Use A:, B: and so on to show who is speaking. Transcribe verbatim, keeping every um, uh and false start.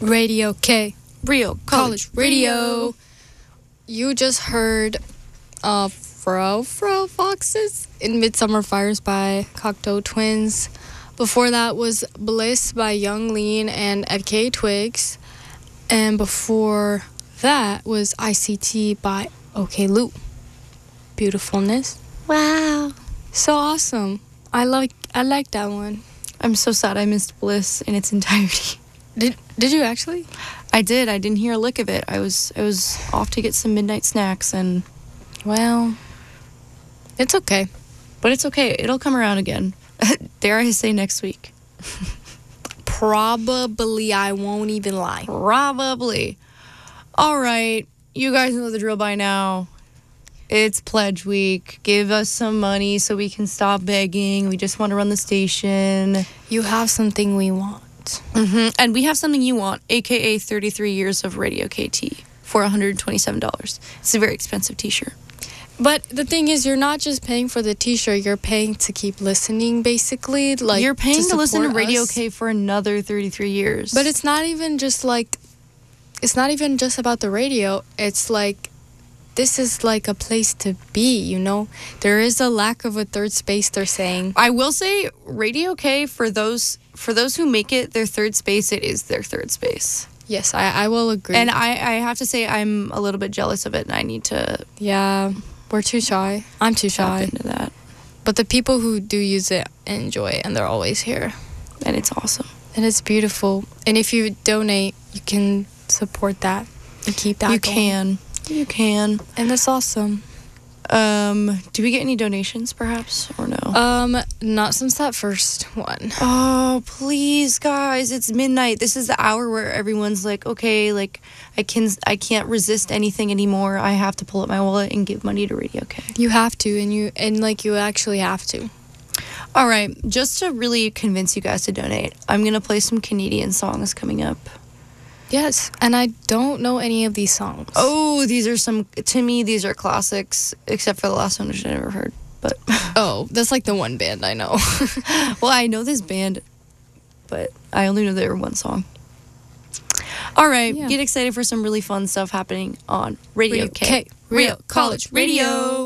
A: Radio K.
B: Real
A: College Radio. You just heard uh, Fro Fro Foxes in Midsummer Fires by Cocteau Twins. Before that was Bliss by Young Lean and Ed K. Twigs. And before that was I C T by OK Lou. Beautifulness.
B: Wow.
A: So awesome. I like I like that one.
B: I'm so sad I missed Bliss in its entirety.
A: Did did you actually?
B: I did. I didn't hear a lick of it. I was I was off to get some midnight snacks, and
A: well, it's okay.
B: But it's okay. It'll come around again. Dare I say next week?
A: Probably. I won't even lie.
B: Probably. All right. You guys know the drill by now. It's pledge week. Give us some money so we can stop begging. We just want to run the station.
A: You have something we want.
B: Mm-hmm. And we have something you want, a k a thirty-three years of Radio K T for one hundred twenty-seven dollars. It's a very expensive t-shirt.
A: But the thing is, you're not just paying for the t-shirt. You're paying to keep listening, basically. Like
B: You're paying to, to listen to Radio
A: us.
B: K for another thirty-three years.
A: But it's not even just like, it's not even just about the radio. It's like, this is like a place to be, you know? There is a lack of a third space, they're saying.
B: I will say, Radio K, for those for those who make it their third space, it is their third space.
A: Yes, I, I will agree.
B: And I, I have to say, I'm a little bit jealous of it, and I need to...
A: Yeah, we're too shy. I'm too shy.
B: into that.
A: But the people who do use it enjoy it, and they're always here.
B: And it's awesome.
A: And it's beautiful. And if you donate, you can support that and keep that
B: You
A: going.
B: can. You can.
A: And that's awesome.
B: Um, do we get any donations, perhaps, or no?
A: Um, not since that first one.
B: Oh, please, guys! It's midnight. This is the hour where everyone's like, okay, like I can, I can't resist anything anymore. I have to pull up my wallet and give money to Radio K.
A: You have to, and you and like you actually have to.
B: All right, just to really convince you guys to donate, I'm gonna play some Canadian songs coming up.
A: Yes, and I don't know any of these songs.
B: Oh, these are some, to me, these are classics, except for the last one, which I never heard. But
A: oh, that's like the one band I know.
B: Well, I know this band, but I only know their one song. All right,
A: Yeah.
B: Get excited for some really fun stuff happening on Radio,
A: Radio
B: K.
A: K.
B: Real College Radio.